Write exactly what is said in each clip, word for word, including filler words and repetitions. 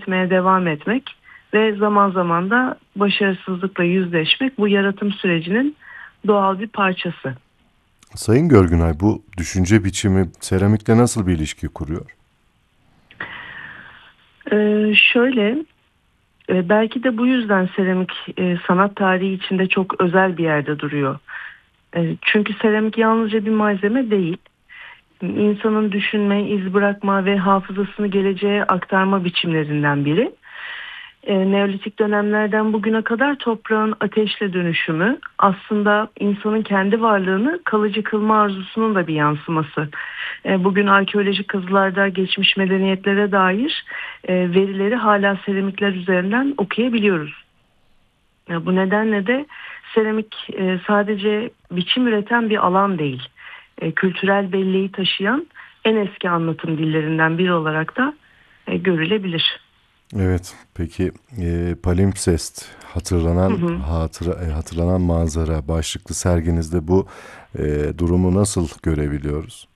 üretmeye devam etmek ve zaman zaman da başarısızlıkla yüzleşmek bu yaratım sürecinin doğal bir parçası. Sayın Görgünay, bu düşünce biçimi seramikle nasıl bir ilişki kuruyor? Ee, şöyle, e, belki de bu yüzden seramik e, sanat tarihi içinde çok özel bir yerde duruyor. E, çünkü seramik yalnızca bir malzeme değil. İnsanın düşünme, iz bırakma ve hafızasını geleceğe aktarma biçimlerinden biri. E, Neolitik dönemlerden bugüne kadar toprağın ateşle dönüşümü aslında insanın kendi varlığını kalıcı kılma arzusunun da bir yansıması. E, bugün arkeolojik kazılarda geçmiş medeniyetlere dair e, verileri hala seramikler üzerinden okuyabiliyoruz. E, bu nedenle de seramik e, sadece biçim üreten bir alan değil, e, kültürel belleği taşıyan en eski anlatım dillerinden biri olarak da e, görülebilir. Evet, peki e, palimpsest Hı hatırlanan hı. hatıra, e, hatırlanan manzara başlıklı serginizde bu e, durumu nasıl görebiliyoruz?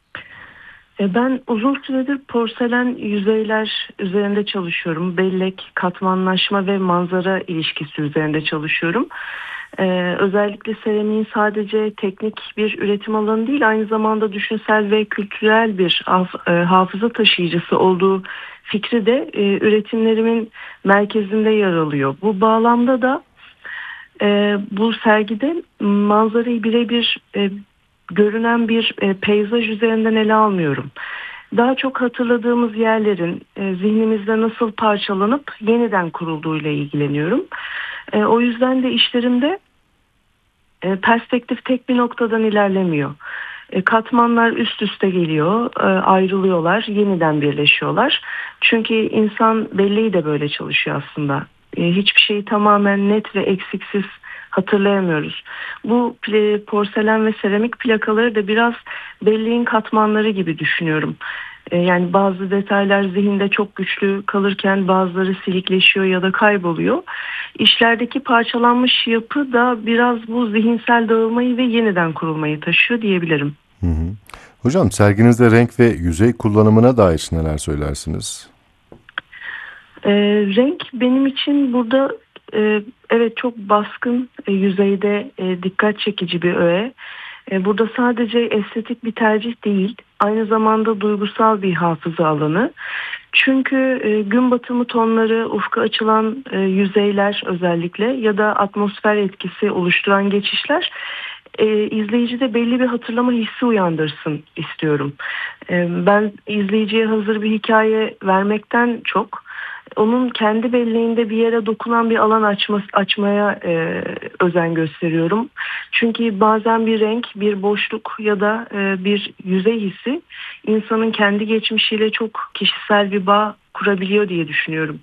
E, Ben uzun süredir porselen yüzeyler üzerinde çalışıyorum. Bellek, katmanlaşma ve manzara ilişkisi üzerinde çalışıyorum. Ee, özellikle seramiğin sadece teknik bir üretim alanı değil, aynı zamanda düşünsel ve kültürel bir haf- e, hafıza taşıyıcısı olduğu fikri de e, üretimlerimin merkezinde yer alıyor. Bu bağlamda da e, bu sergide manzarayı birebir e, görünen bir e, peyzaj üzerinden ele almıyorum. Daha çok hatırladığımız yerlerin e, zihnimizde nasıl parçalanıp yeniden kurulduğuyla ilgileniyorum. E, o yüzden de işlerimde e, perspektif tek bir noktadan ilerlemiyor. E, katmanlar üst üste geliyor, e, ayrılıyorlar, yeniden birleşiyorlar. Çünkü insan belleği de böyle çalışıyor aslında. E, hiçbir şeyi tamamen net ve eksiksiz hatırlayamıyoruz. Bu pl- porselen ve seramik plakaları da biraz belleğin katmanları gibi düşünüyorum. E, yani bazı detaylar zihinde çok güçlü kalırken bazıları silikleşiyor ya da kayboluyor. İşlerdeki parçalanmış yapı da biraz bu zihinsel dağılmayı ve yeniden kurulmayı taşıyor diyebilirim. Hı hı. Hocam, serginizde renk ve yüzey kullanımına dair neler söylersiniz? E, renk benim için burada e, evet çok baskın e, yüzeyde e, dikkat çekici bir öğe. E, burada sadece estetik bir tercih değil, aynı zamanda duygusal bir hafıza alanı. Çünkü e, gün batımı tonları, ufka açılan e, yüzeyler özellikle ya da atmosfer etkisi oluşturan geçişler e, izleyicide belli bir hatırlama hissi uyandırsın istiyorum. E, ben izleyiciye hazır bir hikaye vermekten çok onun kendi belleğinde bir yere dokunan bir alan açma, açmaya e, özen gösteriyorum. Çünkü bazen bir renk, bir boşluk ya da e, bir yüzey hissi insanın kendi geçmişiyle çok kişisel bir bağ kurabiliyor diye düşünüyorum.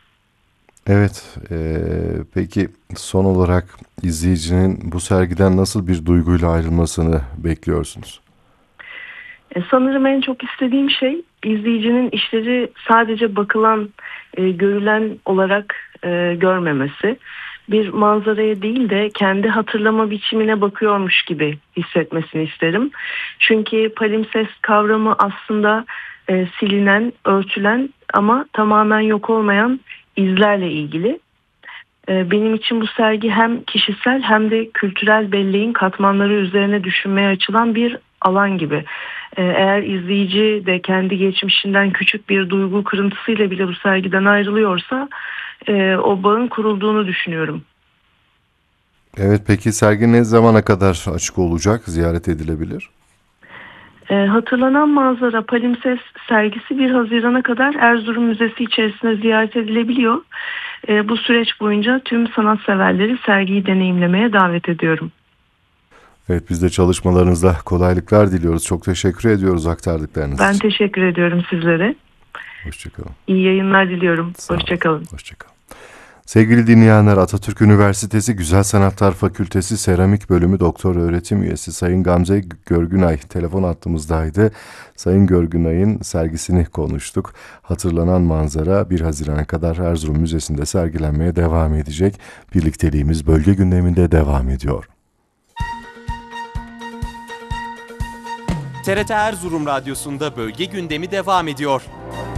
Evet, e, peki son olarak izleyicinin bu sergiden nasıl bir duyguyla ayrılmasını bekliyorsunuz? E, sanırım en çok istediğim şey izleyicinin işleri sadece bakılan, e, görülen olarak e, görmemesi. Bir manzaraya değil de kendi hatırlama biçimine bakıyormuş gibi hissetmesini isterim. Çünkü palimpsest kavramı aslında e, silinen, örtülen ama tamamen yok olmayan izlerle ilgili. E, benim için bu sergi hem kişisel hem de kültürel belleğin katmanları üzerine düşünmeye açılan bir alan gibi. E, eğer izleyici de kendi geçmişinden küçük bir duygu kırıntısıyla bile bu sergiden ayrılıyorsa e, o bağın kurulduğunu düşünüyorum. Evet, peki sergi ne zamana kadar açık olacak, ziyaret edilebilir? E, hatırlanan manzara palimpsest sergisi bir Haziran'a kadar Erzurum Müzesi içerisinde ziyaret edilebiliyor. E, bu süreç boyunca tüm sanatseverleri sergiyi deneyimlemeye davet ediyorum. Evet, biz de çalışmalarınızda kolaylıklar diliyoruz. Çok teşekkür ediyoruz aktardıklarınız Ben için. teşekkür ediyorum sizlere. Hoşçakalın. İyi yayınlar diliyorum. Sağ olun. Hoşçakalın. Hoşçakalın. Sevgili dinleyenler, Atatürk Üniversitesi Güzel Sanatlar Fakültesi Seramik Bölümü Doktor Öğretim Üyesi Sayın Gamze Görgünay telefon hattımızdaydı. Sayın Görgünay'ın sergisini konuştuk. Hatırlanan manzara bir Haziran'a kadar Erzurum Müzesi'nde sergilenmeye devam edecek. Birlikteliğimiz bölge gündeminde devam ediyor. T R T Erzurum Radyosu'nda bölge gündemi devam ediyor.